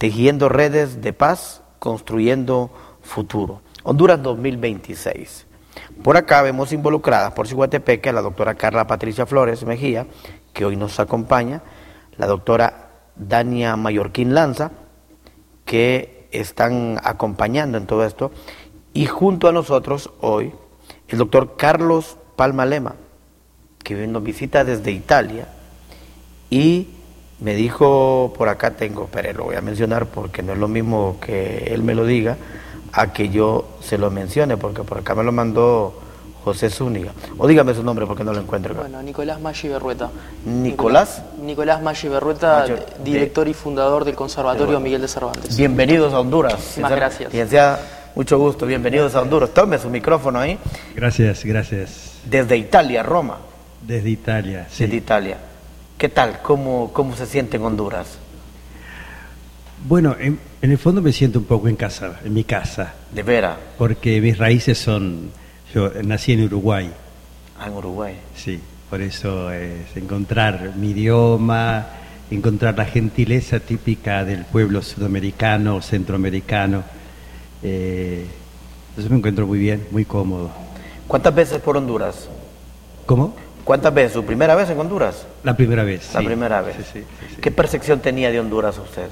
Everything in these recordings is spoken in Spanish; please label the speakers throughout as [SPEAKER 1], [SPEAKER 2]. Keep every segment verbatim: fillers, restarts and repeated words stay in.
[SPEAKER 1] tejiendo redes de paz, construyendo futuro. Honduras dos mil veintiséis. Por acá vemos involucradas por Ciguatepeque a la doctora Carla Patricia Flores Mejía, que hoy nos acompaña, la doctora Dania Mallorquín Lanza, que están acompañando en todo esto, y junto a nosotros hoy el doctor Carlos Palma Lema, que nos visita desde Italia, y me dijo, por acá tengo, pero lo voy a mencionar porque no es lo mismo que él me lo diga, a que yo se lo mencione, porque por acá me lo mandó José Zúñiga. O dígame su nombre porque no lo encuentro acá.
[SPEAKER 2] Bueno, Nicolás Maggi Berrueta.
[SPEAKER 1] ¿Nicolás?
[SPEAKER 2] Nicolás Maggi Berrueta,
[SPEAKER 1] Macho,
[SPEAKER 2] director
[SPEAKER 1] de,
[SPEAKER 2] y fundador del Conservatorio
[SPEAKER 1] de,
[SPEAKER 2] Miguel de Cervantes.
[SPEAKER 1] Bienvenidos a Honduras.
[SPEAKER 2] Muchísimas gracias.
[SPEAKER 1] Licenciada, mucho gusto, bienvenidos a Honduras. Tome su micrófono ahí.
[SPEAKER 3] Gracias, gracias.
[SPEAKER 1] Desde Italia, Roma.
[SPEAKER 3] Desde Italia, sí.
[SPEAKER 1] Desde Italia. ¿Qué tal? ¿Cómo, cómo se siente en Honduras?
[SPEAKER 3] Bueno, en, en el fondo me siento un poco en casa, en mi casa.
[SPEAKER 1] ¿De veras?
[SPEAKER 3] Porque mis raíces son... Yo nací en Uruguay.
[SPEAKER 1] Ah, en Uruguay.
[SPEAKER 3] Sí, por eso es encontrar mi idioma, encontrar la gentileza típica del pueblo sudamericano, centroamericano. Eh, entonces me encuentro muy bien, muy cómodo.
[SPEAKER 1] ¿Cuántas veces por Honduras?
[SPEAKER 3] ¿Cómo?
[SPEAKER 1] ¿Cuántas veces? ¿Su primera vez en Honduras?
[SPEAKER 3] La primera vez.
[SPEAKER 1] La
[SPEAKER 3] sí.
[SPEAKER 1] primera vez.
[SPEAKER 3] Sí, sí, sí, sí.
[SPEAKER 1] ¿Qué percepción tenía de Honduras usted?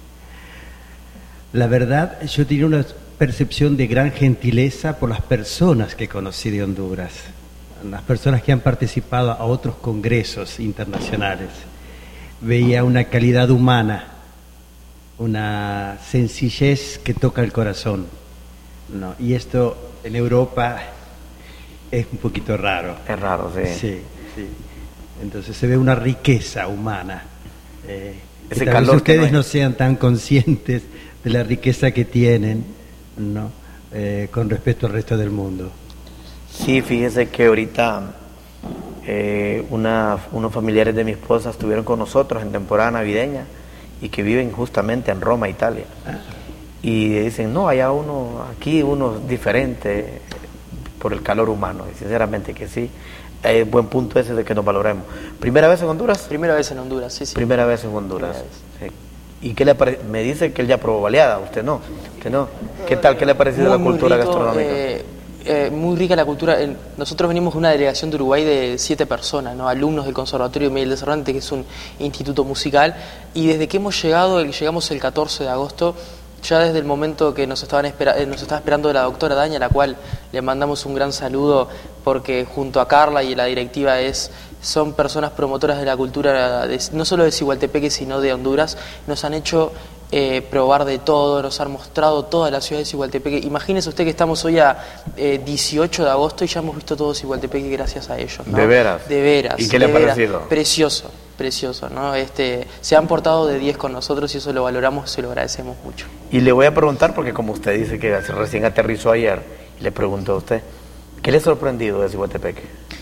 [SPEAKER 3] La verdad, yo tenía una percepción de gran gentileza por las personas que conocí de Honduras, las personas que han participado a otros congresos internacionales. Veía una calidad humana, una sencillez que toca el corazón, ¿no? Y esto en Europa es un poquito raro.
[SPEAKER 1] Es raro, sí.
[SPEAKER 3] Sí, sí. Entonces se ve una riqueza humana. Eh,
[SPEAKER 1] Ese
[SPEAKER 3] que tal
[SPEAKER 1] calor
[SPEAKER 3] vez ustedes
[SPEAKER 1] que no,
[SPEAKER 3] no sean tan conscientes de la riqueza que tienen, ¿no? Eh, con respecto al resto del mundo.
[SPEAKER 1] Sí, fíjese que ahorita eh, una, unos familiares de mi esposa estuvieron con nosotros en temporada navideña y que viven justamente en Roma, Italia. Ah. Y dicen, no, allá uno, aquí uno es diferente por el calor humano. Y sinceramente que sí, es buen punto ese de que nos valoremos. ¿Primera vez en Honduras?
[SPEAKER 2] Primera vez en Honduras, sí, sí.
[SPEAKER 1] Primera vez en Honduras. Sí. ¿Y qué le parece? Me dice que él ya probó baleada, usted no, usted no. ¿Qué tal? ¿Qué le ha parecido
[SPEAKER 2] muy,
[SPEAKER 1] la cultura
[SPEAKER 2] rico,
[SPEAKER 1] gastronómica?
[SPEAKER 2] Eh, eh, muy rica la cultura. Nosotros venimos de una delegación de Uruguay de siete personas, ¿no? Alumnos del Conservatorio Miguel de Cervantes, que es un instituto musical, y desde que hemos llegado, llegamos el catorce de agosto, ya desde el momento que nos, estaban espera, nos estaba esperando la doctora Dania, a la cual le mandamos un gran saludo, porque junto a Carla y la directiva es... son personas promotoras de la cultura, de, no solo de Ciguatepeque, sino de Honduras. Nos han hecho eh, probar de todo, nos han mostrado toda la ciudad de Ciguatepeque. Imagínese usted que estamos hoy a eh, dieciocho de agosto y ya hemos visto todo Ciguatepeque gracias a ellos, ¿no?
[SPEAKER 1] ¿De veras?
[SPEAKER 2] De veras.
[SPEAKER 1] ¿Y qué le ha parecido?
[SPEAKER 2] Precioso, precioso, ¿no? Este, se han portado de diez con nosotros y eso lo valoramos, se lo agradecemos mucho.
[SPEAKER 1] Y le voy a preguntar, porque como usted dice que recién aterrizó ayer, le pregunto a usted, ¿qué le ha sorprendido de Ciguatepeque?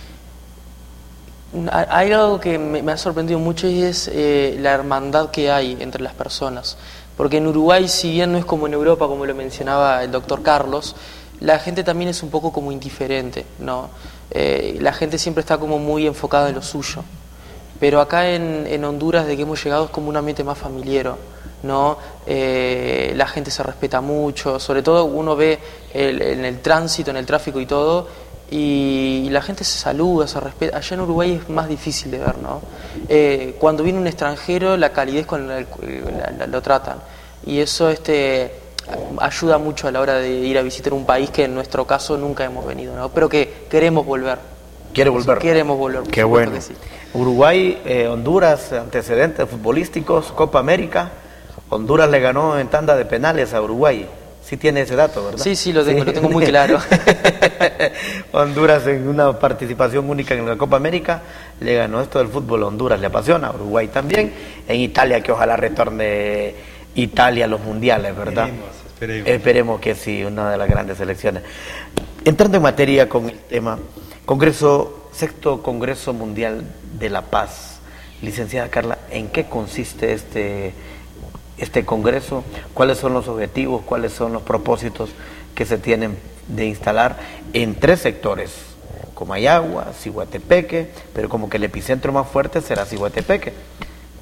[SPEAKER 2] Hay algo que me ha sorprendido mucho y es eh, la hermandad que hay entre las personas. Porque en Uruguay, si bien no es como en Europa, como lo mencionaba el doctor Carlos, la gente también es un poco como indiferente, ¿no? Eh, la gente siempre está como muy enfocada en lo suyo. Pero acá en, en Honduras, de que hemos llegado, es como un ambiente más familiar, ¿no? Eh, la gente se respeta mucho, sobre todo uno ve el, en el tránsito, en el tráfico y todo, y la gente se saluda, se respeta. Allá en Uruguay es más difícil de ver, ¿no? Eh, cuando viene un extranjero, la calidez con la que lo tratan, y eso este, ayuda mucho a la hora de ir a visitar un país que en nuestro caso nunca hemos venido, ¿no? Pero que queremos volver.
[SPEAKER 1] ¿Quiere volver?
[SPEAKER 2] Queremos volver.
[SPEAKER 1] Qué bueno. Que sí. Uruguay, eh, Honduras, antecedentes futbolísticos, Copa América. Honduras le ganó en tanda de penales a Uruguay. Sí tiene ese dato, ¿verdad?
[SPEAKER 2] Sí, sí, lo tengo, sí. Lo tengo muy claro.
[SPEAKER 1] Honduras en una participación única en la Copa América le ganó esto del fútbol. Honduras le apasiona, Uruguay también. En Italia, que ojalá retorne Italia a los mundiales, ¿verdad?
[SPEAKER 3] Esperemos, esperemos.
[SPEAKER 1] Esperemos que sí, una de las grandes selecciones. Entrando en materia con el tema, Congreso, sexto Congreso Mundial de la Paz. Licenciada Carla, ¿en qué consiste este este congreso? ¿Cuáles son los objetivos? ¿Cuáles son los propósitos que se tienen de instalar en tres sectores? Comayagua, Ciguatepeque, pero como que el epicentro más fuerte será Ciguatepeque.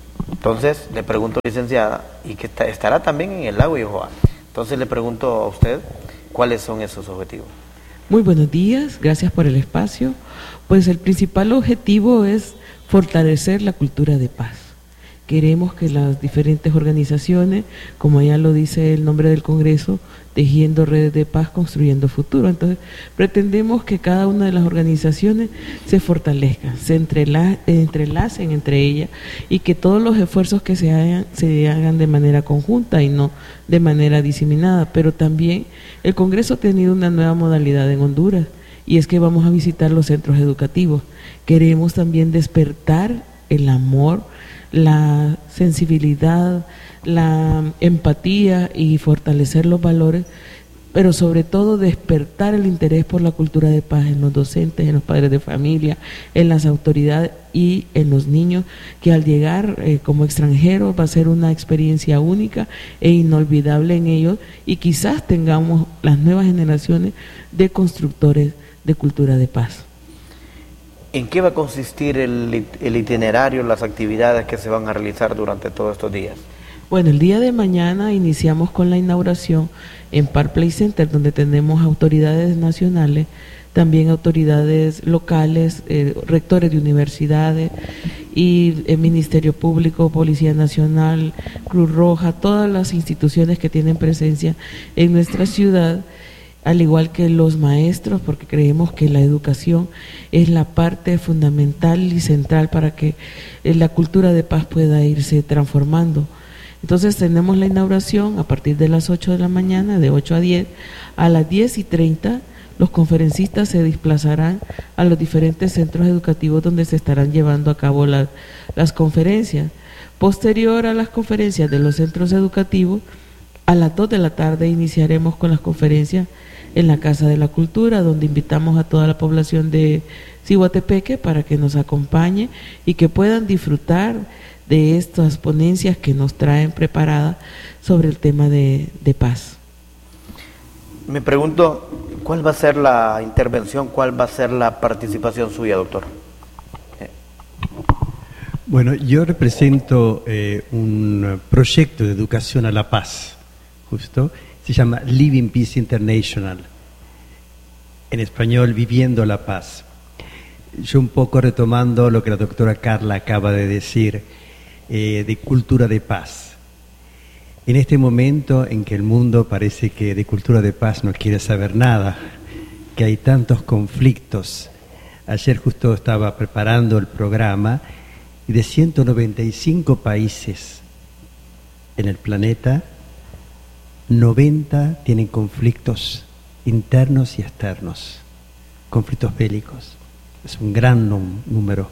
[SPEAKER 1] Entonces, le pregunto, licenciada, y que está, estará también en el lago Yohoa. Entonces, le pregunto a usted, ¿cuáles son esos objetivos?
[SPEAKER 4] Muy buenos días, gracias por el espacio. Pues el principal objetivo es fortalecer la cultura de paz. Queremos que las diferentes organizaciones, como ya lo dice el nombre del Congreso, tejiendo redes de paz, construyendo futuro. Entonces, pretendemos que cada una de las organizaciones se fortalezcan, se entrela entrelacen entre ellas y que todos los esfuerzos que se hagan, se hagan de manera conjunta y no de manera diseminada. Pero también el Congreso ha tenido una nueva modalidad en Honduras y es que vamos a visitar los centros educativos. Queremos también despertar el amor, la sensibilidad, la empatía y fortalecer los valores, pero sobre todo despertar el interés por la cultura de paz en los docentes, en los padres de familia, en las autoridades y en los niños, que al llegar eh, como extranjeros va a ser una experiencia única e inolvidable en ellos, y quizás tengamos las nuevas generaciones de constructores de cultura de paz.
[SPEAKER 1] ¿En qué va a consistir el, el itinerario, las actividades que se van a realizar durante todos estos días?
[SPEAKER 4] Bueno, el día de mañana iniciamos con la inauguración en Park Play Center, donde tenemos autoridades nacionales, también autoridades locales, eh, rectores de universidades y el Ministerio Público, Policía Nacional, Cruz Roja, todas las instituciones que tienen presencia en nuestra ciudad, al igual que los maestros, porque creemos que la educación es la parte fundamental y central para que la cultura de paz pueda irse transformando. Entonces tenemos la inauguración a partir de las ocho de la mañana, de ocho a diez. A las diez y treinta los conferencistas se desplazarán a los diferentes centros educativos donde se estarán llevando a cabo la, las conferencias. Posterior a las conferencias de los centros educativos, a las dos de la tarde iniciaremos con las conferencias en la Casa de la Cultura, donde invitamos a toda la población de Ciguatepeque para que nos acompañe y que puedan disfrutar de estas ponencias que nos traen preparadas sobre el tema de, de paz.
[SPEAKER 1] Me pregunto, ¿cuál va a ser la intervención, cuál va a ser la participación suya, doctor?
[SPEAKER 3] Bueno, yo represento eh, un proyecto de educación a la paz, justo, se llama Living Peace International, en español, Viviendo la Paz. Yo un poco retomando lo que la doctora Carla acaba de decir, eh, de cultura de paz. En este momento en que el mundo parece que de cultura de paz no quiere saber nada, que hay tantos conflictos. Ayer justo estaba preparando el programa y de ciento noventa y cinco países en el planeta, noventa tienen conflictos internos y externos, conflictos bélicos. Es un gran número.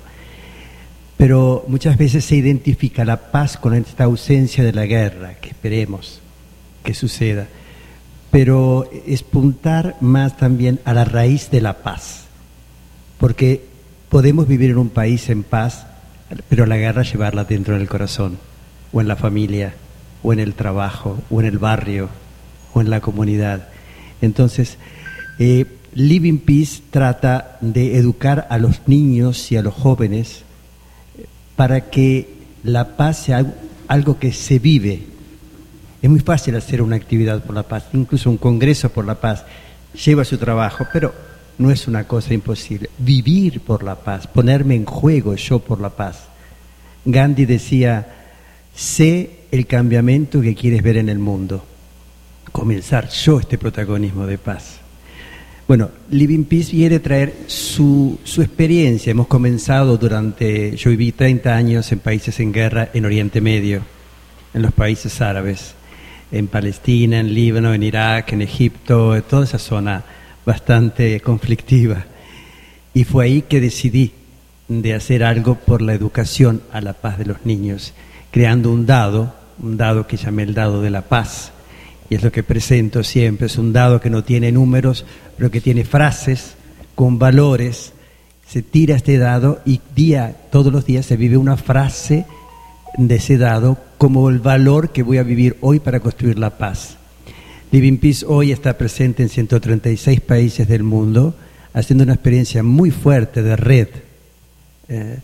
[SPEAKER 3] Pero muchas veces se identifica la paz con esta ausencia de la guerra, que esperemos que suceda. Pero es apuntar más también a la raíz de la paz, porque podemos vivir en un país en paz, pero la guerra llevarla dentro del corazón, o en la familia, o en el trabajo, o en el barrio, o en la comunidad. Entonces, eh, Living Peace trata de educar a los niños y a los jóvenes para que la paz sea algo que se vive. Es muy fácil hacer una actividad por la paz, incluso un congreso por la paz, lleva su trabajo, pero no es una cosa imposible. Vivir por la paz, ponerme en juego yo por la paz. Gandhi decía, sé el cambiamiento que quieres ver en el mundo. Comenzar yo este protagonismo de paz. Bueno, Living Peace quiere traer su, su experiencia. Hemos comenzado durante, yo viví treinta años en países en guerra en Oriente Medio, en los países árabes, en Palestina, en Líbano, en Irak, en Egipto, en toda esa zona bastante conflictiva. Y fue ahí que decidí de hacer algo por la educación a la paz de los niños, creando un dado, un dado que llamé el dado de la paz. Y es lo que presento siempre, es un dado que no tiene números, pero que tiene frases con valores. Se tira este dado y día, todos los días se vive una frase de ese dado como el valor que voy a vivir hoy para construir la paz. Living Peace hoy está presente en ciento treinta y seis países del mundo, haciendo una experiencia muy fuerte de red, eh,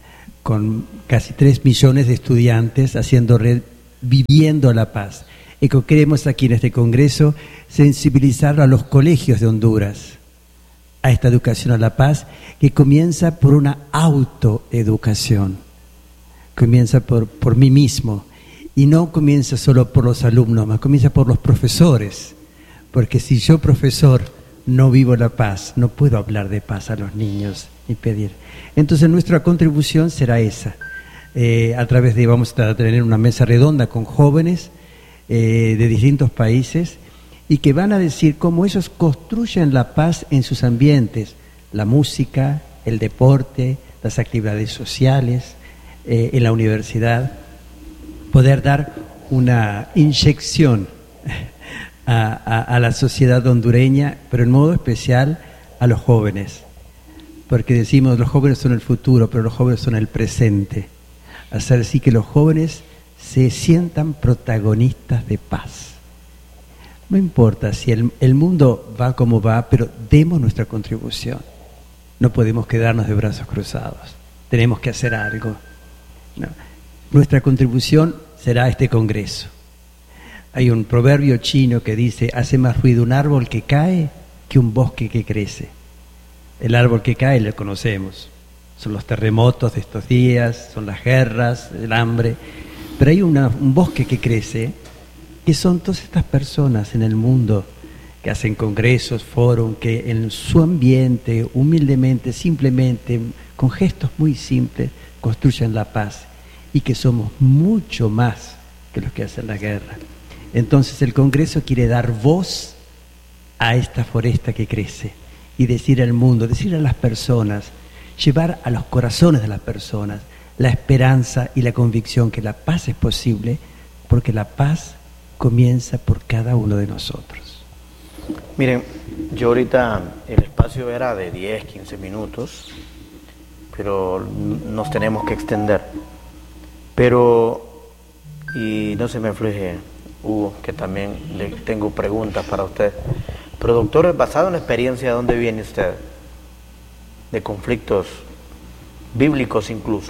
[SPEAKER 3] con casi tres millones de estudiantes haciendo red, viviendo la paz. Y que queremos aquí en este Congreso sensibilizar a los colegios de Honduras a esta educación a la paz, que comienza por una autoeducación, comienza por, por mí mismo, y no comienza solo por los alumnos, más comienza por los profesores, porque si yo, profesor, no vivo la paz, no puedo hablar de paz a los niños y pedir. Entonces nuestra contribución será esa, eh, a través de, vamos a tener una mesa redonda con jóvenes eh, de distintos países, y que van a decir cómo ellos construyen la paz en sus ambientes, la música, el deporte, las actividades sociales, eh, en la universidad, poder dar una inyección a, a, a la sociedad hondureña, pero en modo especial a los jóvenes, porque decimos los jóvenes son el futuro, pero los jóvenes son el presente, hacer así que los jóvenes se sientan protagonistas de paz. No importa si el, el mundo va como va, pero demos nuestra contribución. No podemos quedarnos de brazos cruzados. Tenemos que hacer algo. No. Nuestra contribución será este Congreso. Hay un proverbio chino que dice, hace más ruido un árbol que cae que un bosque que crece. El árbol que cae lo conocemos. Son los terremotos de estos días, son las guerras, el hambre. Pero hay una, un bosque que crece, que son todas estas personas en el mundo que hacen congresos, foros, que en su ambiente, humildemente, simplemente, con gestos muy simples, construyen la paz, y que somos mucho más que los que hacen la guerra. Entonces el Congreso quiere dar voz a esta foresta que crece y decir al mundo, decir a las personas, llevar a los corazones de las personas la esperanza y la convicción que la paz es posible, porque la paz comienza por cada uno de nosotros.
[SPEAKER 1] Miren, yo ahorita el espacio era de diez, quince minutos, pero nos tenemos que extender. Pero, y no se me aflige, Hugo, que también le tengo preguntas para usted. Pero doctor, basado en la experiencia, ¿de dónde viene usted? De conflictos bíblicos incluso.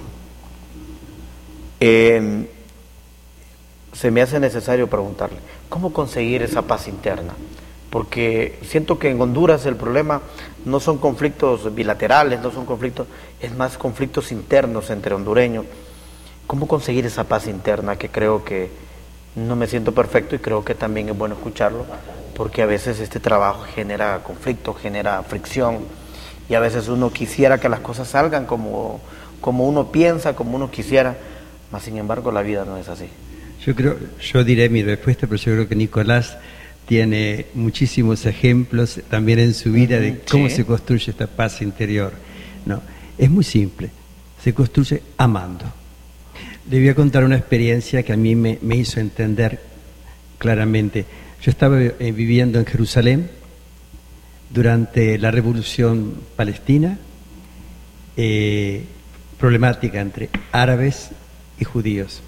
[SPEAKER 1] Eh, se me hace necesario preguntarle, ¿cómo conseguir esa paz interna? Porque siento que en Honduras el problema no son conflictos bilaterales, no son conflictos, es más conflictos internos entre hondureños. ¿Cómo conseguir esa paz interna? Que creo que no me siento perfecto y creo que también es bueno escucharlo, porque a veces este trabajo genera conflicto, genera fricción, y a veces uno quisiera que las cosas salgan como, como uno piensa, como uno quisiera, mas sin embargo la vida no es así.
[SPEAKER 3] Yo creo, yo diré mi respuesta, pero yo creo que Nicolás tiene muchísimos ejemplos también en su vida de cómo sí. se construye esta paz interior. No, es muy simple, se construye amando. Le voy a contar una experiencia que a mí me, me hizo entender claramente. Yo estaba eh, viviendo en Jerusalén durante la Revolución Palestina, eh, problemática entre árabes y judíos.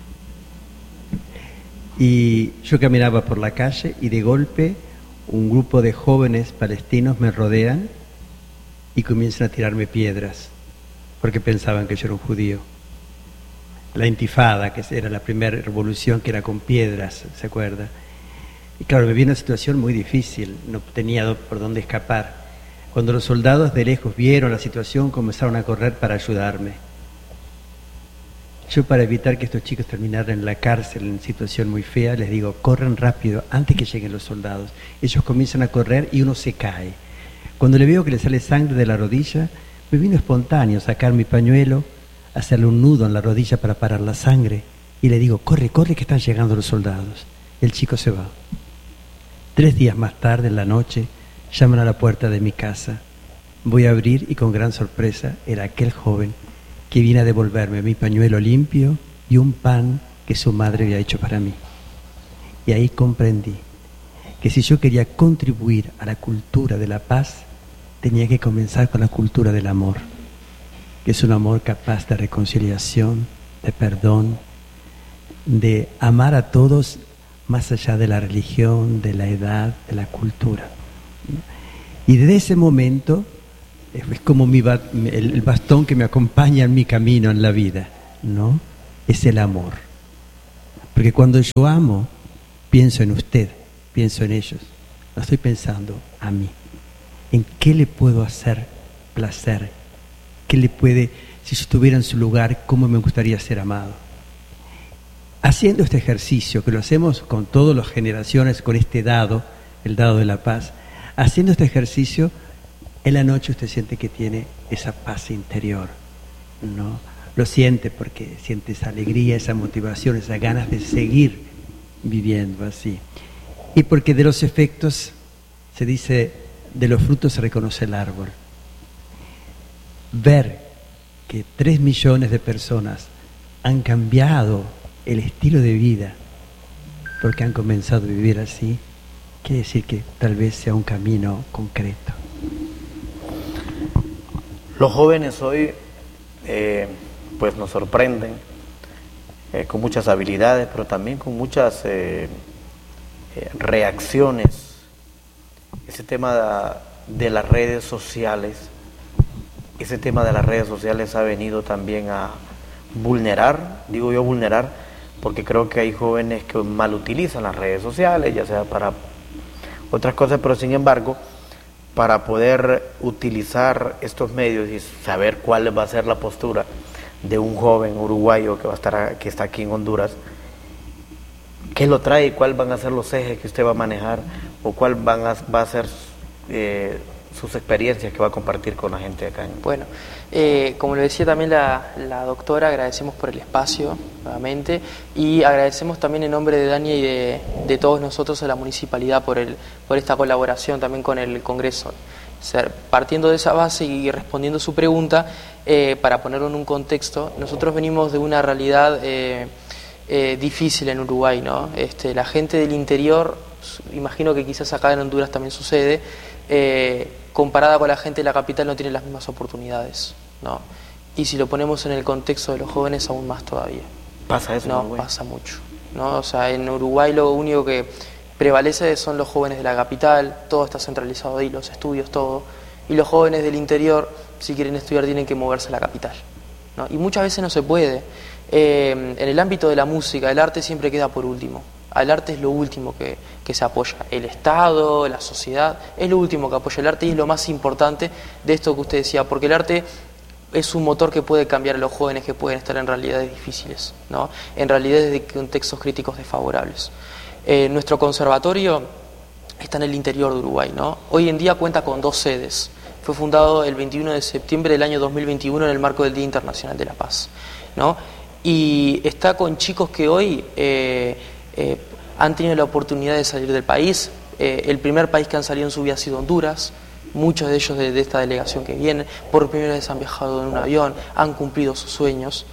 [SPEAKER 3] Y yo caminaba por la calle y de golpe un grupo de jóvenes palestinos me rodean y comienzan a tirarme piedras porque pensaban que yo era un judío. La intifada, que era la primera revolución, que era con piedras, ¿se acuerda? Y claro, me vi en una situación muy difícil, no tenía por dónde escapar. Cuando los soldados de lejos vieron la situación, comenzaron a correr para ayudarme. Yo, para evitar que estos chicos terminaran en la cárcel en situación muy fea, les digo, corran rápido antes que lleguen los soldados. Ellos comienzan a correr y uno se cae. Cuando le veo que le sale sangre de la rodilla, me vino espontáneo sacar mi pañuelo, hacerle un nudo en la rodilla para parar la sangre, y le digo, corre, corre que están llegando los soldados. El chico se va. Tres días más tarde, en la noche, llaman a la puerta de mi casa. Voy a abrir y con gran sorpresa era aquel joven que viene a devolverme mi pañuelo limpio y un pan que su madre había hecho para mí. Y ahí comprendí que si yo quería contribuir a la cultura de la paz, tenía que comenzar con la cultura del amor, que es un amor capaz de reconciliación, de perdón, de amar a todos más allá de la religión, de la edad, de la cultura. Y desde ese momento es como mi ba- el bastón que me acompaña en mi camino en la vida, ¿no? Es el amor. Porque cuando yo amo, pienso en usted, pienso en ellos. No estoy pensando a mí. ¿En qué le puedo hacer placer? ¿Qué le puede, si yo estuviera en su lugar, cómo me gustaría ser amado? Haciendo este ejercicio, que lo hacemos con todas las generaciones, con este dado, el dado de la paz, haciendo este ejercicio, en la noche usted siente que tiene esa paz interior, ¿no? Lo siente porque siente esa alegría, esa motivación, esas ganas de seguir viviendo así. Y porque de los efectos, se dice, de los frutos se reconoce el árbol. Ver que tres millones de personas han cambiado el estilo de vida porque han comenzado a vivir así, quiere decir que tal vez sea un camino concreto.
[SPEAKER 1] Los jóvenes hoy eh, pues nos sorprenden eh, con muchas habilidades, pero también con muchas eh, eh, reacciones. Ese tema de, de las redes sociales, ese tema de las redes sociales ha venido también a vulnerar, digo yo vulnerar, porque creo que hay jóvenes que mal utilizan las redes sociales, ya sea para otras cosas, pero sin embargo, para poder utilizar estos medios y saber cuál va a ser la postura de un joven uruguayo que va a estar que está aquí en Honduras, qué lo trae y cuáles van a ser los ejes que usted va a manejar o cuál van a, va a ser eh, sus experiencias que va a compartir con la gente acá.
[SPEAKER 2] Bueno, eh, como lo decía también la, la doctora, agradecemos por el espacio nuevamente y agradecemos también en nombre de Dania y de, de todos nosotros a la municipalidad por, el, por esta colaboración también con el Congreso. O sea, partiendo de esa base y respondiendo su pregunta, eh, para ponerlo en un contexto, nosotros venimos de una realidad eh, eh, difícil en Uruguay, ¿no? Este, la gente del interior, imagino que quizás acá en Honduras también sucede, eh, comparada con la gente de la capital no tiene las mismas oportunidades, ¿no? Y si lo ponemos en el contexto de los jóvenes, aún más todavía.
[SPEAKER 1] ¿Pasa eso?
[SPEAKER 2] No, pasa mucho, ¿no? O sea, en Uruguay lo único que prevalece son los jóvenes de la capital, todo está centralizado ahí, los estudios, todo. Y los jóvenes del interior, si quieren estudiar, tienen que moverse a la capital, ¿no? Y muchas veces no se puede. Eh, en el ámbito de la música, el arte siempre queda por último. El arte es lo último que, que se apoya. El Estado, la sociedad, es lo último que apoya el arte y es lo más importante de esto que usted decía, porque el arte es un motor que puede cambiar a los jóvenes que pueden estar en realidades difíciles, ¿no? En realidades de contextos críticos desfavorables. Eh, nuestro conservatorio está en el interior de Uruguay, ¿no? Hoy en día cuenta con dos sedes. Fue fundado el veintiuno de septiembre del año dos mil veintiuno en el marco del Día Internacional de la Paz, ¿no? Y está con chicos que hoy eh, eh, han tenido la oportunidad de salir del país. Eh, el primer país que han salido en su vida ha sido Honduras. Muchos de ellos de, de esta delegación que vienen, por primera vez han viajado en un avión, han cumplido sus sueños.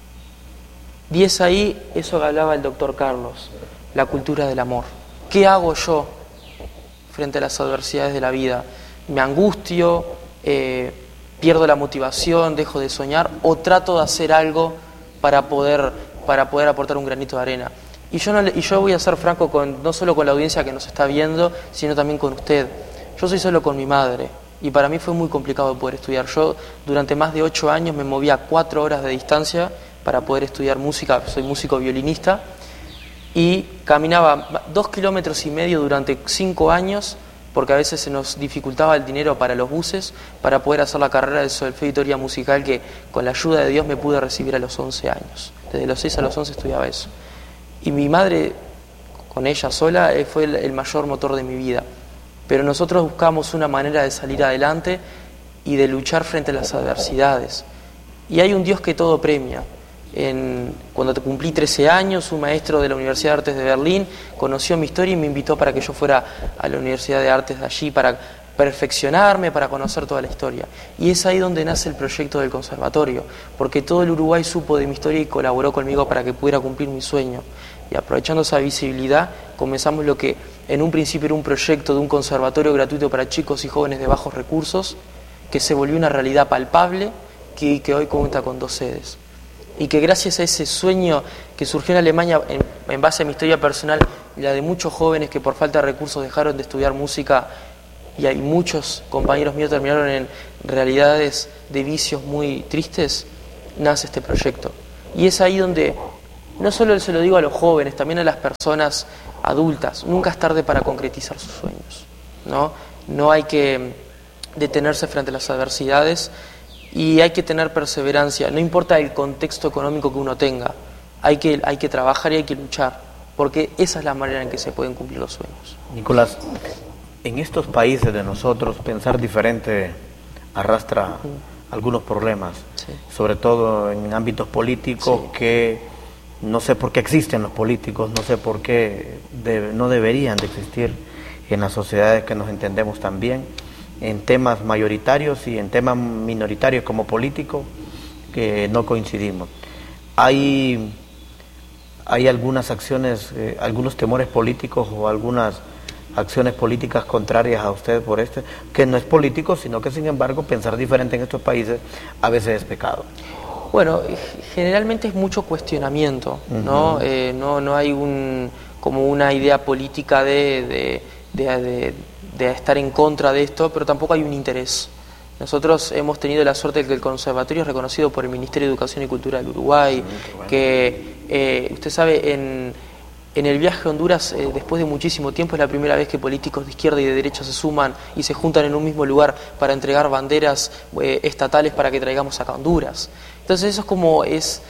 [SPEAKER 2] Y es ahí eso que hablaba el doctor Carlos, la cultura del amor. ¿Qué hago yo frente a las adversidades de la vida? ¿Me angustio? Eh, ¿Pierdo la motivación? ¿Dejo de soñar? ¿O trato de hacer algo para poder, para poder aportar un granito de arena? Y yo, no, y yo voy a ser franco con, no solo con la audiencia que nos está viendo, sino también con usted. Yo soy solo con mi madre y para mí fue muy complicado poder estudiar. Yo durante más de ocho años me movía cuatro horas de distancia para poder estudiar música, soy músico violinista, y caminaba dos kilómetros y medio durante cinco años porque a veces se nos dificultaba el dinero para los buses para poder hacer la carrera de solfeo y teoría musical que con la ayuda de Dios me pude recibir a los once años. Desde los seis a los once estudiaba eso. Y mi madre, con ella sola, fue el, el mayor motor de mi vida. Pero nosotros buscamos una manera de salir adelante y de luchar frente a las adversidades. Y hay un Dios que todo premia. En, cuando te cumplí trece años, un maestro de la Universidad de Artes de Berlín conoció mi historia y me invitó para que yo fuera a la Universidad de Artes de allí para perfeccionarme, para conocer toda la historia. Y es ahí donde nace el proyecto del conservatorio, porque todo el Uruguay supo de mi historia y colaboró conmigo para que pudiera cumplir mi sueño. Y aprovechando esa visibilidad, comenzamos lo que en un principio era un proyecto de un conservatorio gratuito para chicos y jóvenes de bajos recursos, que se volvió una realidad palpable, que, que hoy cuenta con dos sedes. Y que gracias a ese sueño que surgió en Alemania, en, en base a mi historia personal y la de muchos jóvenes que por falta de recursos dejaron de estudiar música y hay muchos compañeros míos terminaron en realidades de vicios muy tristes, nace este proyecto. Y es ahí donde, no solo se lo digo a los jóvenes, también a las personas adultas, nunca es tarde para concretizar sus sueños, ¿no? No hay que detenerse frente a las adversidades y hay que tener perseverancia, no importa el contexto económico que uno tenga, hay que, hay que trabajar y hay que luchar, porque esa es la manera en que se pueden cumplir los sueños.
[SPEAKER 1] Nicolás, en estos países de nosotros pensar diferente arrastra mm. algunos problemas, sí. sobre todo en ámbitos políticos sí. que no sé por qué existen los políticos, no sé por qué de, no deberían de existir en las sociedades que nos entendemos tan bien, en temas mayoritarios y en temas minoritarios como políticos que no coincidimos. Hay, hay algunas acciones, eh, algunos temores políticos o algunas acciones políticas contrarias a usted por este, que no es político, sino que sin embargo pensar diferente en estos países a veces es pecado.
[SPEAKER 2] Bueno, generalmente es mucho cuestionamiento, ¿no? Uh-huh. Eh, no, no hay un como una idea política de, de, de, de, de estar en contra de esto, pero tampoco hay un interés. Nosotros hemos tenido la suerte de que el conservatorio es reconocido por el Ministerio de Educación y Cultura del Uruguay, uh-huh, bueno. que eh, usted sabe, en, en el viaje a Honduras, eh, después de muchísimo tiempo, es la primera vez que políticos de izquierda y de derecha se suman y se juntan en un mismo lugar para entregar banderas eh, estatales para que traigamos acá a Honduras. Entonces eso es como, es,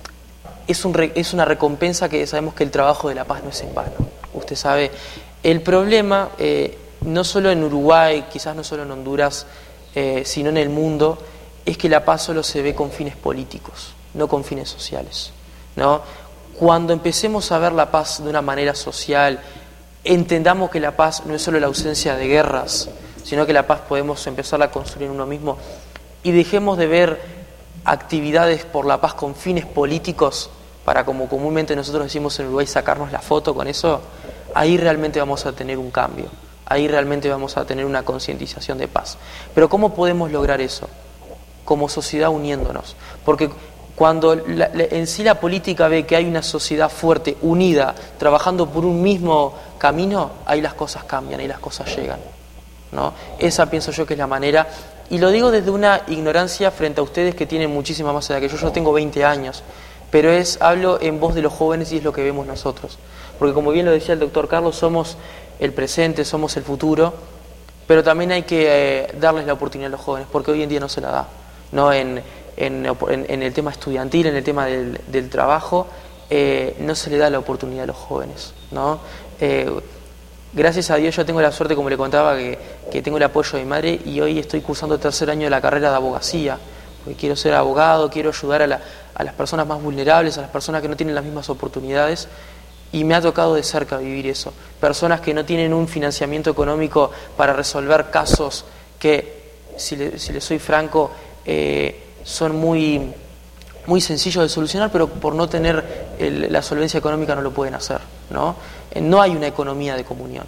[SPEAKER 2] es, un, es una recompensa que sabemos que el trabajo de la paz no es en vano. Usted sabe, el problema, eh, no solo en Uruguay, quizás no solo en Honduras, eh, sino en el mundo, es que la paz solo se ve con fines políticos, no con fines sociales, ¿no? Cuando empecemos a ver la paz de una manera social, entendamos que la paz no es solo la ausencia de guerras, sino que la paz podemos empezarla a construir en uno mismo, y dejemos de ver actividades por la paz con fines políticos para, como comúnmente nosotros decimos en Uruguay, sacarnos la foto con eso, ahí realmente vamos a tener un cambio, ahí realmente vamos a tener una concientización de paz. Pero ¿cómo podemos lograr eso? Como sociedad uniéndonos, porque cuando la, la, en sí la política ve que hay una sociedad fuerte, unida, trabajando por un mismo camino, ahí las cosas cambian, ahí las cosas llegan, ¿no? Esa pienso yo que es la manera. Y lo digo desde una ignorancia frente a ustedes que tienen muchísima más edad que yo. Yo tengo veinte años, pero es hablo en voz de los jóvenes y es lo que vemos nosotros. Porque como bien lo decía el doctor Carlos, somos el presente, somos el futuro, pero también hay que eh, darles la oportunidad a los jóvenes, porque hoy en día no se la da. No en, en, en, en el tema estudiantil, en el tema del, del trabajo, eh, no se le da la oportunidad a los jóvenes, ¿no? Eh, Gracias a Dios yo tengo la suerte, como le contaba, que, que tengo el apoyo de mi madre y hoy estoy cursando el tercer año de la carrera de abogacía, porque quiero ser abogado, quiero ayudar a, la, a las personas más vulnerables, a las personas que no tienen las mismas oportunidades, y me ha tocado de cerca vivir eso. Personas que no tienen un financiamiento económico para resolver casos que, si le, si le soy franco, eh, son muy, muy sencillos de solucionar, pero por no tener el, la solvencia económica no lo pueden hacer, ¿no? No hay una economía de comunión,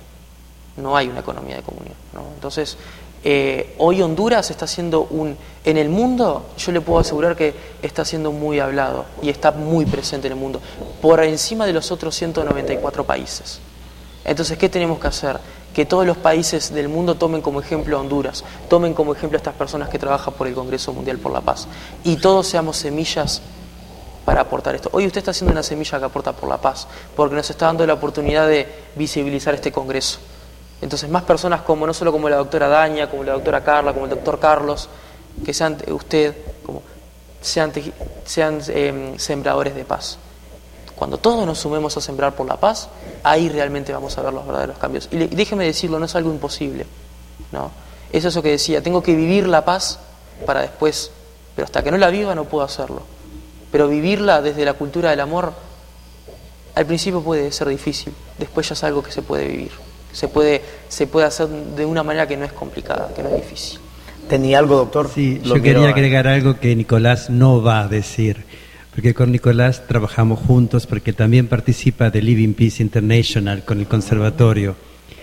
[SPEAKER 2] no hay una economía de comunión, ¿no? Entonces, eh, hoy Honduras está siendo un, en el mundo, yo le puedo asegurar que está siendo muy hablado y está muy presente en el mundo, por encima de los otros ciento noventa y cuatro países. Entonces, ¿qué tenemos que hacer? Que todos los países del mundo tomen como ejemplo a Honduras, tomen como ejemplo a estas personas que trabajan por el Congreso Mundial por la Paz, y todos seamos semillas para aportar esto. Hoy usted está haciendo una semilla que aporta por la paz, porque nos está dando la oportunidad de visibilizar este Congreso. Entonces, más personas como, no solo como la doctora Daña, como la doctora Carla, como el doctor Carlos, que sean usted, como, sean, sean eh, sembradores de paz. Cuando todos nos sumemos a sembrar por la paz, ahí realmente vamos a ver los verdaderos cambios. Y, le, y déjeme decirlo, no es algo imposible, ¿no? Es eso que decía, tengo que vivir la paz para después, pero hasta que no la viva no puedo hacerlo. Pero vivirla desde la cultura del amor, al principio puede ser difícil, después ya es algo que se puede vivir. Se puede, se puede hacer de una manera que no es complicada, que no es difícil.
[SPEAKER 1] ¿Tenía algo, doctor?
[SPEAKER 3] Sí, Lo yo quería agregar algo que Nicolás no va a decir, porque con Nicolás trabajamos juntos, porque también participa de Living Peace International con el conservatorio.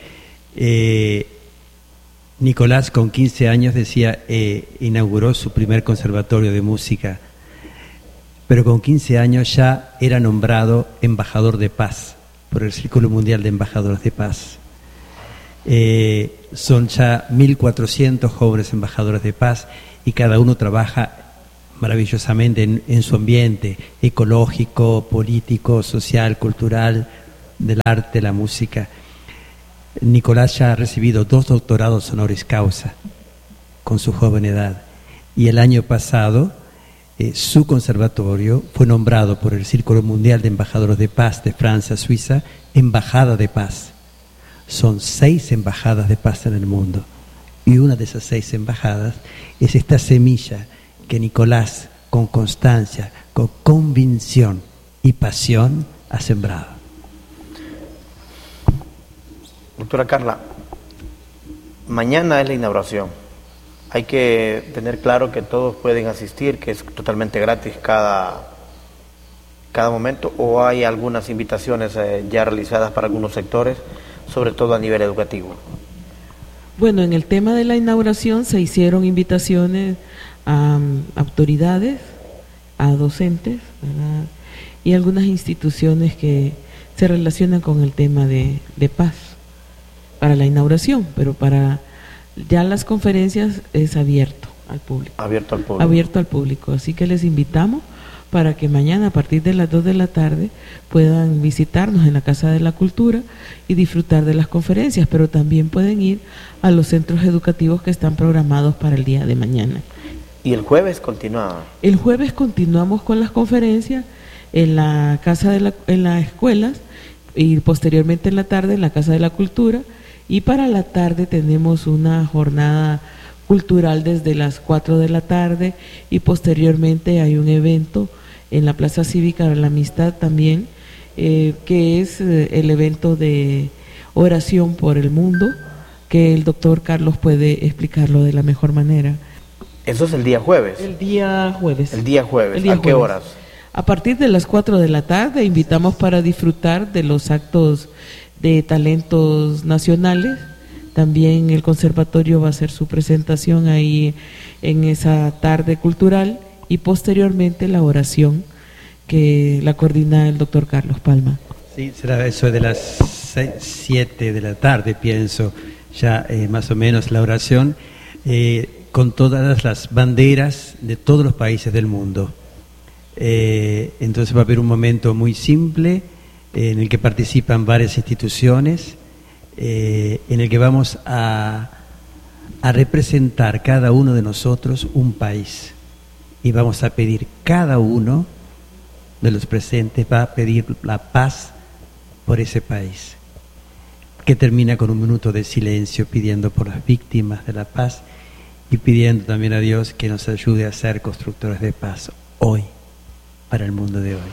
[SPEAKER 3] Eh, Nicolás con quince años decía, eh, inauguró su primer conservatorio de música, pero con quince años ya era nombrado embajador de paz por el Círculo Mundial de Embajadores de Paz. Eh, son ya mil cuatrocientos jóvenes embajadores de paz y cada uno trabaja maravillosamente en, en su ambiente ecológico, político, social, cultural, del arte, la música. Nicolás ya ha recibido dos doctorados honoris causa con su joven edad y el año pasado eh, su conservatorio fue nombrado por el Círculo Mundial de Embajadores de Paz de Francia, Suiza, Embajada de Paz. Son seis embajadas de paz en el mundo y una de esas seis embajadas es esta semilla que Nicolás, con constancia, con convicción y pasión, ha sembrado.
[SPEAKER 1] Doctora Carla, mañana es la inauguración. Hay que tener claro que todos pueden asistir, que es totalmente gratis cada, cada momento, o hay algunas invitaciones eh, ya realizadas para algunos sectores, sobre todo a nivel educativo.
[SPEAKER 4] Bueno, en el tema de la inauguración se hicieron invitaciones a um, autoridades, a docentes, ¿verdad? Y algunas instituciones que se relacionan con el tema de, de paz para la inauguración, pero para ya las conferencias es abierto al público.
[SPEAKER 1] Abierto al público.
[SPEAKER 4] Abierto al público, así que les invitamos para que mañana a partir de las dos de la tarde puedan visitarnos en la Casa de la Cultura y disfrutar de las conferencias, pero también pueden ir a los centros educativos que están programados para el día de mañana.
[SPEAKER 1] ¿Y el jueves continúa?
[SPEAKER 4] El jueves continuamos con las conferencias en la Casa de la, en las escuelas y posteriormente en la tarde en la Casa de la Cultura, y para la tarde tenemos una jornada cultural desde las cuatro de la tarde y posteriormente hay un evento en la Plaza Cívica de la Amistad también, eh, que es eh, el evento de oración por el mundo, que el doctor Carlos puede explicarlo de la mejor manera.
[SPEAKER 1] Eso es el día jueves.
[SPEAKER 4] El día jueves.
[SPEAKER 1] El día jueves.
[SPEAKER 4] El día
[SPEAKER 1] ¿A qué
[SPEAKER 4] jueves.
[SPEAKER 1] horas?
[SPEAKER 4] A partir de las cuatro de la tarde invitamos para disfrutar de los actos de talentos nacionales. También el conservatorio va a hacer su presentación ahí en esa tarde cultural y posteriormente la oración que la coordina el doctor Carlos Palma.
[SPEAKER 3] Sí, será eso de las seis, siete de la tarde, pienso, ya eh, más o menos la oración, eh, con todas las banderas de todos los países del mundo. Eh, entonces va a haber un momento muy simple eh, en el que participan varias instituciones, eh, en el que vamos a, a representar cada uno de nosotros un país y vamos a pedir, cada uno de los presentes va a pedir la paz por ese país, que termina con un minuto de silencio pidiendo por las víctimas de la paz y pidiendo también a Dios que nos ayude a ser constructores de paz hoy, para el mundo de hoy.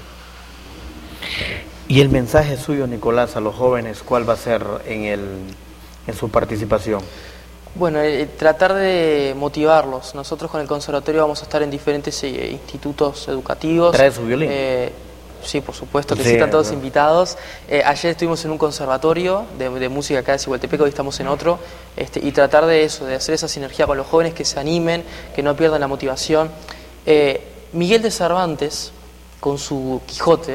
[SPEAKER 1] ¿Y el mensaje suyo, Nicolás, a los jóvenes, cuál va a ser en, el, en su participación?
[SPEAKER 2] Bueno, eh, tratar de motivarlos. Nosotros con el conservatorio vamos a estar en diferentes eh, institutos educativos.
[SPEAKER 1] ¿Trae su violín?
[SPEAKER 2] Eh, sí, por supuesto, que
[SPEAKER 1] sí,
[SPEAKER 2] sí, están todos
[SPEAKER 1] no.
[SPEAKER 2] invitados. Eh, ayer estuvimos en un conservatorio de, de música acá de Cigualtepec, hoy estamos en otro, este, y tratar de eso, de hacer esa sinergia con los jóvenes, que se animen, que no pierdan la motivación. Eh, Miguel de Cervantes, con su Quijote,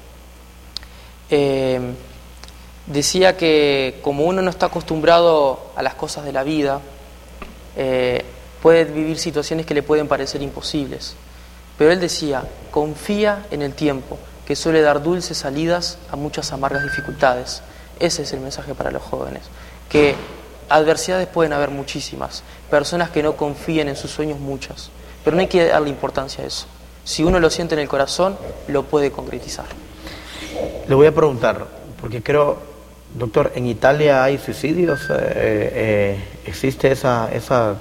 [SPEAKER 2] eh, decía que como uno no está acostumbrado a las cosas de la vida, eh, puede vivir situaciones que le pueden parecer imposibles. Pero él decía, confía en el tiempo, que suele dar dulces salidas a muchas amargas dificultades. Ese es el mensaje para los jóvenes, que adversidades pueden haber muchísimas, personas que no confíen en sus sueños muchas, pero no hay que darle importancia a eso. Si uno lo siente en el corazón, lo puede concretizar.
[SPEAKER 1] Le voy a preguntar, porque creo, doctor, ¿en Italia hay suicidios? Eh, eh, ¿Existe esa, esa,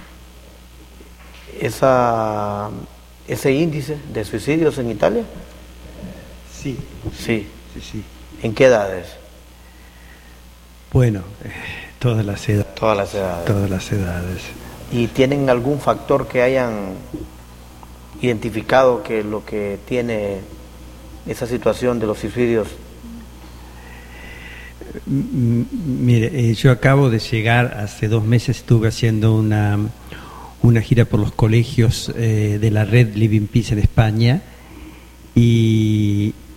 [SPEAKER 1] esa, ese índice de suicidios en Italia?
[SPEAKER 3] Sí.
[SPEAKER 1] Sí.
[SPEAKER 3] Sí, sí.
[SPEAKER 1] ¿En qué edades?
[SPEAKER 3] Bueno, eh, todas las edades.
[SPEAKER 1] Todas las edades.
[SPEAKER 3] Todas las edades.
[SPEAKER 1] ¿Y tienen algún factor que hayan identificado que lo que tiene esa situación de los suicidios?
[SPEAKER 3] M- Mire, eh, yo acabo de llegar, hace dos meses estuve haciendo una, una gira por los colegios eh, de la red Living Peace en España y,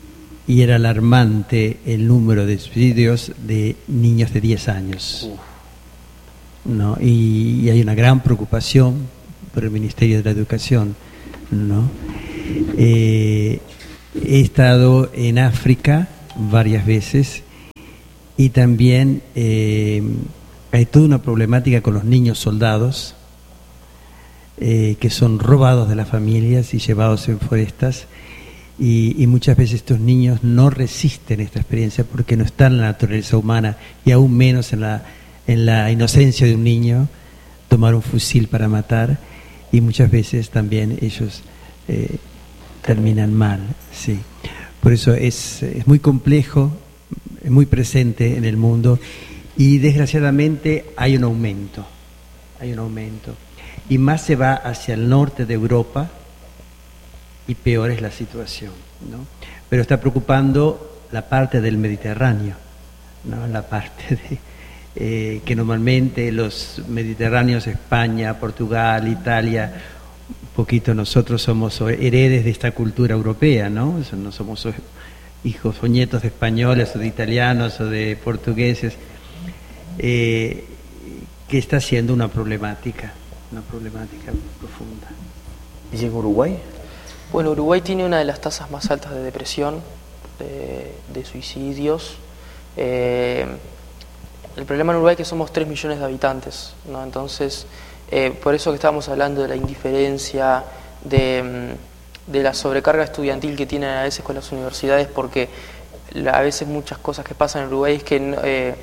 [SPEAKER 3] y era alarmante el número de suicidios de niños de diez años. ¿No? Y, y hay una gran preocupación por el Ministerio de la Educación, ¿no? Eh, he estado en África varias veces y también eh, hay toda una problemática con los niños soldados eh, que son robados de las familias y llevados en forestas, y, y muchas veces estos niños no resisten esta experiencia porque no están en la naturaleza humana, y aún menos en la, en la inocencia de un niño tomar un fusil para matar, y muchas veces también ellos eh, terminan mal, sí. Por eso es, es muy complejo, es muy presente en el mundo, y desgraciadamente hay un aumento, hay un aumento, y más se va hacia el norte de Europa y peor es la situación, ¿no? Pero está preocupando la parte del Mediterráneo, ¿no? La parte de, eh, que normalmente los mediterráneos, España, Portugal, Italia, un poquito nosotros somos heredes de esta cultura europea, ¿no? No somos hijos o nietos de españoles o de italianos o de portugueses, eh, que está siendo una problemática, una problemática profunda.
[SPEAKER 1] ¿Y en Uruguay?
[SPEAKER 2] Bueno, Uruguay tiene una de las tasas más altas de depresión, de, de suicidios. Eh, el problema en Uruguay es que somos tres millones de habitantes, ¿no? Entonces, eh, por eso que estábamos hablando de la indiferencia, de, de la sobrecarga estudiantil que tienen a veces con las universidades, porque la, a veces muchas cosas que pasan en Uruguay es que eh,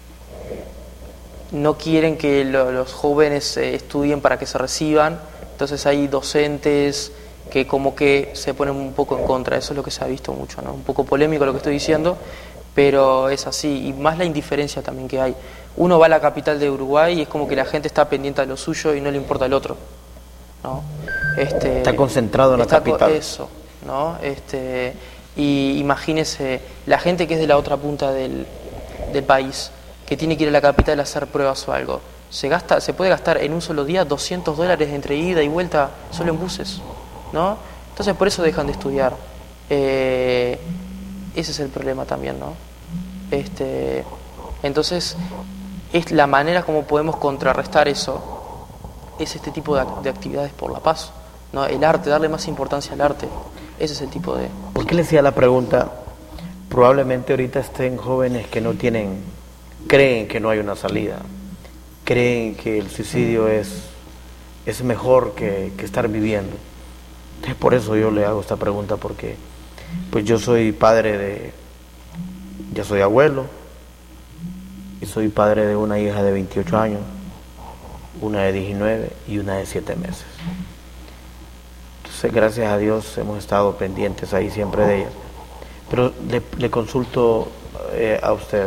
[SPEAKER 2] no quieren que lo, los jóvenes eh, estudien para que se reciban, entonces hay docentes que como que se ponen un poco en contra. Eso es lo que se ha visto mucho, ¿no? Un poco polémico lo que estoy diciendo, pero es así, y más la indiferencia también que hay. Uno va a la capital de Uruguay y es como que la gente está pendiente de lo suyo y no le importa el otro, ¿no? Este,
[SPEAKER 1] está concentrado en la capital.
[SPEAKER 2] Eso, ¿no? Este, y imagínese la gente que es de la otra punta del, del país, que tiene que ir a la capital a hacer pruebas o algo. Se gasta, se puede gastar en un solo día doscientos dólares entre ida y vuelta solo en buses, ¿no? Entonces por eso dejan de estudiar. Eh, ese es el problema también, ¿no? Este, entonces es la manera como podemos contrarrestar eso, es este tipo de, de actividades por la paz, ¿no? El arte, darle más importancia al arte. Ese es el tipo de...
[SPEAKER 1] ¿Por qué le hacía la pregunta? Probablemente ahorita estén jóvenes que no tienen, creen que no hay una salida, creen que el suicidio es, es mejor que, que estar viviendo. Entonces por eso yo le hago esta pregunta, porque pues yo soy padre de, ya soy abuelo, y soy padre de una hija de veintiocho años, una de diecinueve y una de siete meses. Entonces gracias a Dios hemos estado pendientes ahí siempre de ellas. Pero le, le consulto eh, a usted,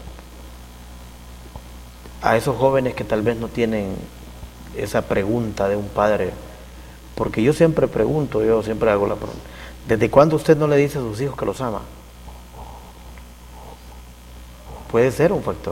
[SPEAKER 1] a esos jóvenes que tal vez no tienen esa pregunta de un padre, porque yo siempre pregunto, yo siempre hago la pregunta, ¿desde cuándo usted no le dice a sus hijos que los ama? Puede ser un factor,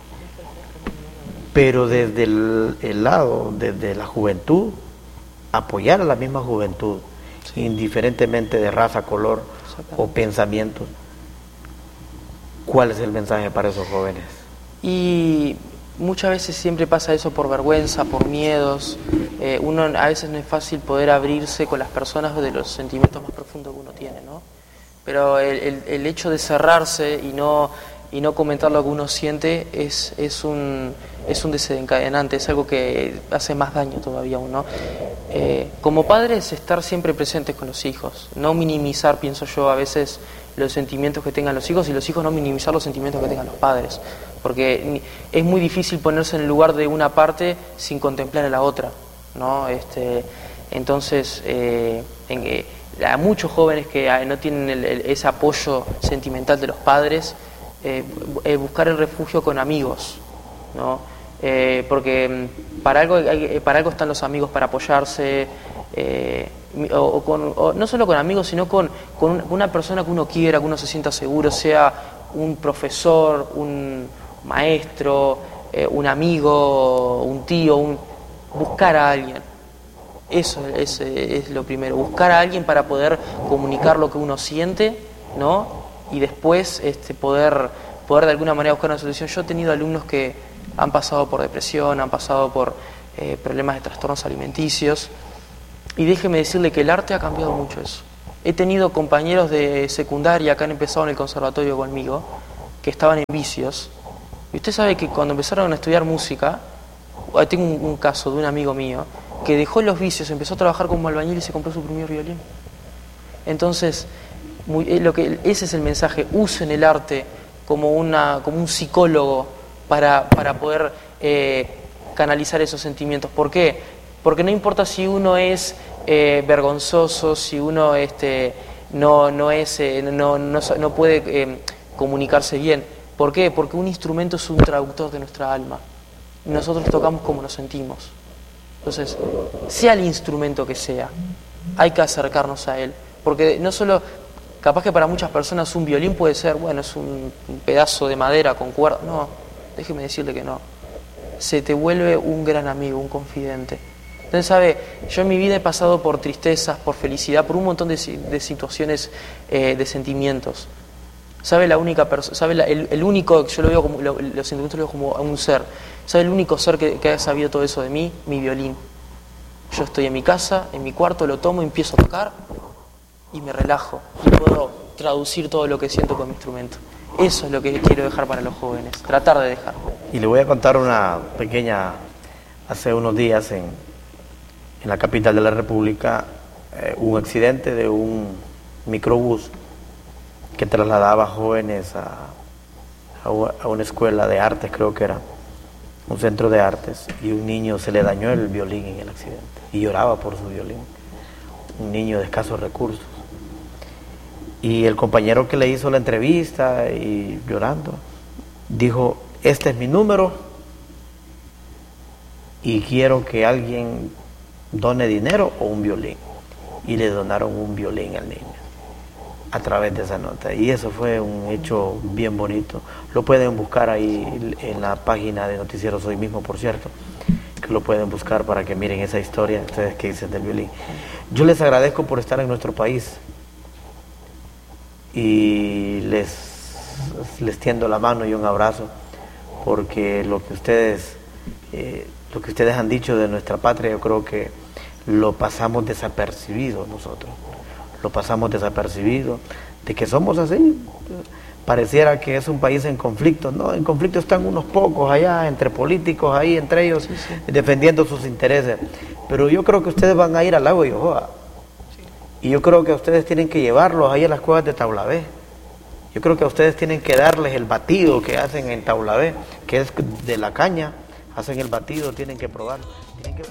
[SPEAKER 1] pero desde el, el lado, desde la juventud, apoyar a la misma juventud, sí, indiferentemente de raza, color o pensamientos. ¿Cuál es el mensaje para esos jóvenes?
[SPEAKER 2] Y muchas veces siempre pasa eso por vergüenza, por miedos. Eh, uno a veces no es fácil poder abrirse con las personas de los sentimientos más profundos que uno tiene, ¿no? Pero el, el, el hecho de cerrarse y no y no comentar lo que uno siente es es un es un desencadenante, es algo que hace más daño todavía a uno. Eh, como padres, estar siempre presentes con los hijos, no minimizar, pienso yo, a veces los sentimientos que tengan los hijos, y los hijos no minimizar los sentimientos que tengan los padres, porque es muy difícil ponerse en el lugar de una parte sin contemplar a la otra, ¿no? Este, entonces, eh, en, eh, a muchos jóvenes que no tienen el, el, ese apoyo sentimental de los padres, eh, eh, buscar el refugio con amigos, ¿no? Eh, porque para algo hay, para algo están los amigos, para apoyarse, eh, o, o con, o no solo con amigos, sino con, con una persona que uno quiera, que uno se sienta seguro, sea un profesor, un maestro, eh, un amigo, un tío, un, buscar a alguien. Eso es, es lo primero, buscar a alguien para poder comunicar lo que uno siente, ¿no? y después este, poder, poder de alguna manera buscar una solución. Yo he tenido alumnos que han pasado por depresión, han pasado por eh, problemas de trastornos alimenticios, y déjeme decirle que el arte ha cambiado mucho eso. He tenido compañeros de secundaria que han empezado en el conservatorio conmigo, que estaban en vicios, y usted sabe que cuando empezaron a estudiar música, tengo un, un caso de un amigo mío, que dejó los vicios, empezó a trabajar como albañil y se compró su primer violín. Entonces, muy, lo que, ese es el mensaje: usen el arte como, una, como un psicólogo para, para poder eh, canalizar esos sentimientos. ¿Por qué? Porque no importa si uno es eh, vergonzoso, si uno este, no, no, es, eh, no, no, no puede eh, comunicarse bien. ¿Por qué? Porque un instrumento es un traductor de nuestra alma. Y nosotros tocamos como nos sentimos. Entonces, sea el instrumento que sea, hay que acercarnos a él. Porque no solo, capaz que para muchas personas un violín puede ser, bueno, es un, un pedazo de madera con cuerda. No, déjeme decirle que no. Se te vuelve un gran amigo, un confidente. Entonces, sabe, yo en mi vida he pasado por tristezas, por felicidad, por un montón de, de situaciones, eh, de sentimientos. ¿Sabe la única persona, sabe la, el, el único, yo lo veo como, lo, los sentimientos lo veo como un ser. ¿Sabe el único ser que, que ha sabido todo eso de mí? Mi violín. Yo estoy en mi casa, en mi cuarto, lo tomo, empiezo a tocar y me relajo. Y puedo traducir todo lo que siento con mi instrumento. Eso es lo que quiero dejar para los jóvenes, tratar de dejar.
[SPEAKER 1] Y le voy a contar una pequeña, hace unos días en, en la capital de la República, eh, un accidente de un microbús que trasladaba jóvenes a, a una escuela de artes, creo que era, un centro de artes, y un niño se le dañó el violín en el accidente, y lloraba por su violín, un niño de escasos recursos. Y el compañero que le hizo la entrevista, y llorando, dijo: este es mi número, y quiero que alguien done dinero o un violín. Y le donaron un violín al niño a través de esa nota, y eso fue un hecho bien bonito. Lo pueden buscar ahí en la página de Noticieros Hoy mismo, por cierto, que lo pueden buscar para que miren esa historia, ustedes que dicen del violín. Yo les agradezco por estar en nuestro país y les, les tiendo la mano y un abrazo, porque lo que ustedes eh, lo que ustedes han dicho de nuestra patria, yo creo que lo pasamos desapercibido nosotros. Lo pasamos desapercibido, de que somos así. Pareciera que es un país en conflicto. No, en conflicto están unos pocos allá, entre políticos ahí, entre ellos, sí, sí, defendiendo sus intereses. Pero yo creo que ustedes van a ir al lago de Yohoa. Sí. Y yo creo que ustedes tienen que llevarlos ahí a las cuevas de Taulabé. Yo creo que ustedes tienen que darles el batido que hacen en Taulabé, que es de la caña. Hacen el batido, tienen que probar. Tienen que